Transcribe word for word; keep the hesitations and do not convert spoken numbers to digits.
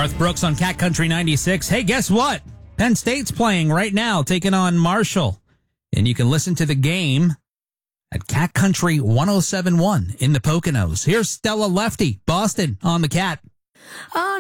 Garth Brooks on Cat Country ninety-six. Hey, guess what? Penn State's playing right now, taking on Marshall. And you can listen to the game at Cat Country ten seventy-one in the Poconos. Here's Stella Lefty, Boston on the Cat. Oh,